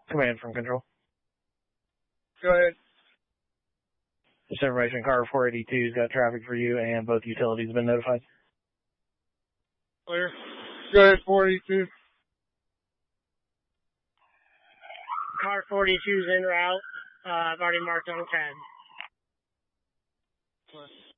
Command from control. Go ahead. This information, car 482's got traffic for you, and both utilities have been notified. Clear. Go ahead, 482. Car 42's en route. I've already marked on CAD.